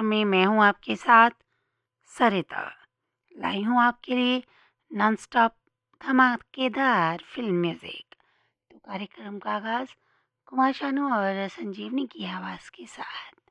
में मैं हूँ आपके साथ सरिता। लाई हूँ आपके लिए नॉन स्टॉप धमाकेदार फिल्म म्यूजिक। तो कार्यक्रम का आगाज कुमार शानू और संजीवनी की आवाज़ के साथ।